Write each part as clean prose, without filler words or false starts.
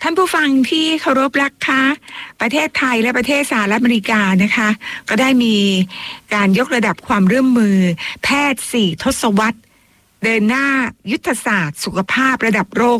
ท่านผู้ฟังที่เคารพรักค่ะประเทศไทยและประเทศสหรัฐอเมริกานะคะก็ได้มีการยกระดับความร่วมมือแพทย์4ทศวรรษเดินหน้ายุทธศาสตร์สุขภาพระดับโลก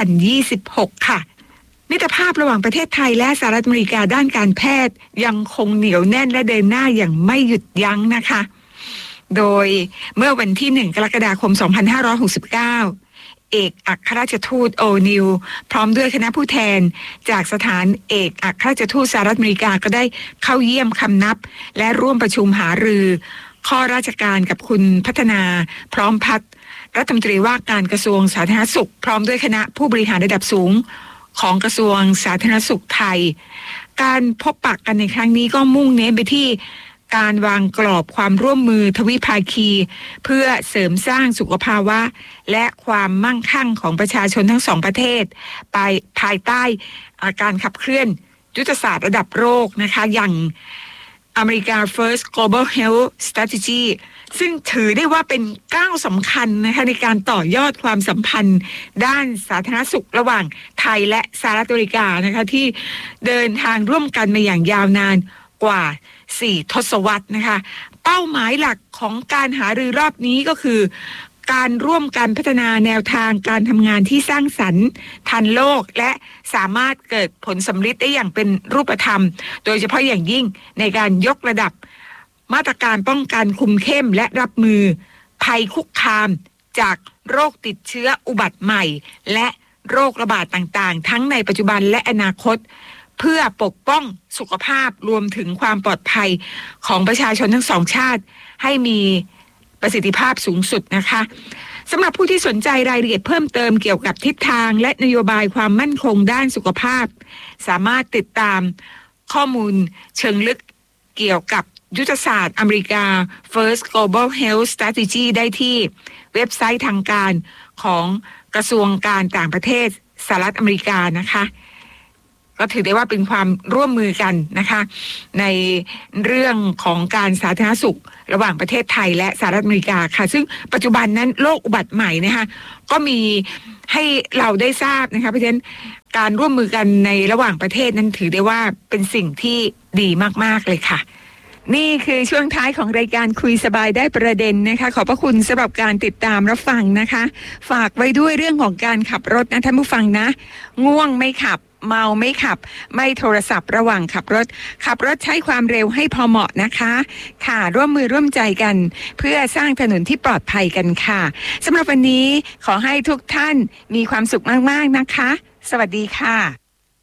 2026ค่ะมิตรภาพระหว่างประเทศไทยและสหรัฐอเมริกาด้านการแพทย์ยังคงเหนียวแน่นและเดินหน้าอย่างไม่หยุดยั้งนะคะโดยเมื่อวันที่1 กรกฎาคม 2569เอกอัครราชทูตโอนิลพร้อมด้วยคณะผู้แทนจากสถานเอกอัครราชทูตสหรัฐอเมริกาก็ได้เข้าเยี่ยมคำนับและร่วมประชุมหารือข้อราชการกับคุณพัฒนาพร้อมพัฒน์รัฐมนตรีว่าการกระทรวงสาธารณสุขพร้อมด้วยคณะผู้บริหารระดับสูงของกระทรวงสาธารณสุขไทยการพบปะกันในครั้งนี้ก็มุ่งเน้นไปที่การวางกรอบความร่วมมือทวิภาคีเพื่อเสริมสร้างสุขภาวะและความมั่งคั่งของประชาชนทั้งสองประเทศภายใต้การขับเคลื่อนยุทธศาสตร์ระดับโลกนะคะอย่าง America First Global Health Strategy ซึ่งถือได้ว่าเป็นก้าวสำคัญนะคะในการต่อยอดความสัมพันธ์ด้านสาธารณสุขระหว่างไทยและสหรัฐอเมริกานะคะที่เดินทางร่วมกันมาอย่างยาวนานกว่า4 ทศวรรษนะคะเป้าหมายหลักของการหารือรอบนี้ก็คือการร่วมกันพัฒนาแนวทางการทำงานที่สร้างสรรค์ทันโลกและสามารถเกิดผลสำฤทธิ์ได้อย่างเป็นรูปธรรมโดยเฉพาะอย่างยิ่งในการยกระดับมาตรการป้องกันคุมเข้มและรับมือภัยคุกคามจากโรคติดเชื้ออุบัติใหม่และโรคระบาดต่างๆทั้งในปัจจุบันและอนาคตเพื่อปกป้องสุขภาพรวมถึงความปลอดภัยของประชาชนทั้งสองชาติให้มีประสิทธิภาพสูงสุดนะคะสำหรับผู้ที่สนใจรายละเอียดเพิ่มเติมเกี่ยวกับทิศทางและนโยบายความมั่นคงด้านสุขภาพสามารถติดตามข้อมูลเชิงลึกเกี่ยวกับยุทธศาสตร์อเมริกา First Global Health Strategy ได้ที่เว็บไซต์ทางการของกระทรวงการต่างประเทศสหรัฐอเมริกานะคะก็ถือได้ว่าเป็นความร่วมมือกันนะคะในเรื่องของการสาธารณสุขระหว่างประเทศไทยและสหรัฐอเมริกาค่ะซึ่งปัจจุบันนั้นโรคอุบัติใหม่นะคะก็มีให้เราได้ทราบนะคะเพราะฉะนั้นการร่วมมือกันในระหว่างประเทศนั้นถือได้ว่าเป็นสิ่งที่ดีมากๆเลยค่ะนี่คือช่วงท้ายของรายการคุยสบายได้ประเด็นนะคะขอบพระคุณสำหรับการติดตามรับฟังนะคะฝากไว้ด้วยเรื่องของการขับรถนะท่านผู้ฟังนะง่วงไม่ขับเมาไม่ขับไม่โทรศัพท์ระหว่างขับรถใช้ความเร็วให้พอเหมาะนะคะค่ะร่วมมือร่วมใจกันเพื่อสร้างถนนที่ปลอดภัยกันค่ะสำหรับวันนี้ขอให้ทุกท่านมีความสุขมากๆนะคะสวัสดีค่ะ